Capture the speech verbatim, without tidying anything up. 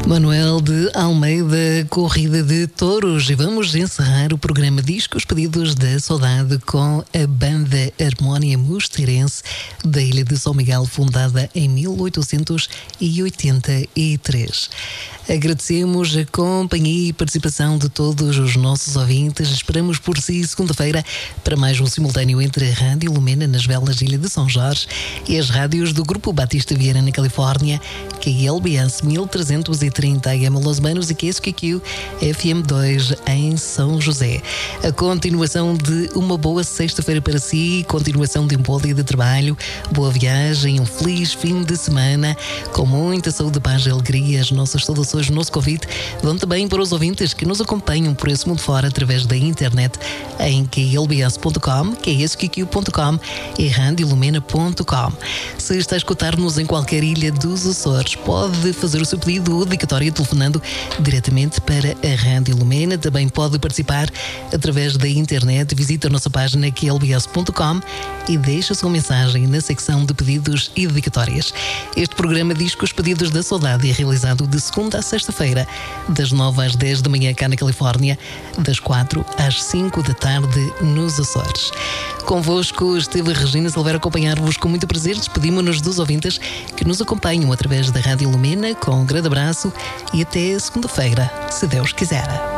Manuel de Almeida, Corrida de Touros, e vamos encerrar o programa Discos Pedidos da Saudade com a banda Harmónia Mosteirense da Ilha de São Miguel, fundada em mil oitocentos e oitenta e três. Agradecemos a companhia e participação de todos os nossos ouvintes. Esperamos por si segunda-feira para mais um simultâneo entre a Rádio Lumena nas Velas Ilha de São Jorge e as rádios do Grupo Batista Vieira na Califórnia, que é L B S mil trezentos e trinta A M Los Manos e K S Q Q F M dois em São José. A continuação de uma boa sexta-feira para si, continuação de um bom dia de trabalho, boa viagem, um feliz fim de semana, com muita saúde, paz e alegria. As nossas saudações, o nosso convite vão também para os ouvintes que nos acompanham por esse mundo fora através da internet em Q L B S ponto com, Q S Q Q ponto com e rádio lumena ponto com. Se está a escutar-nos em qualquer ilha dos Açores, pode fazer o seu pedido ou dedicatória telefonando diretamente para a Rádio Lumena. Também pode participar através da internet. Visite a nossa página Q L B S ponto com e deixe a sua mensagem na secção de pedidos e dedicatórias. Este programa Discos Pedidos da Saudade é realizado de segunda a sexta-feira, das nove às dez da manhã cá na Califórnia, das quatro às cinco da tarde nos Açores. Convosco esteve Regina Silveira a acompanhar-vos com muito prazer. Despedimos-nos dos ouvintes que nos acompanham através da Rádio Lumena, com um grande abraço e até segunda-feira, se Deus quiser.